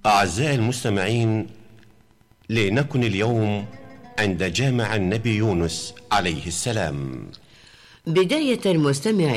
أعزائي المستمعين، لنكن اليوم عند جامع النبي يونس عليه السلام. بداية المستمع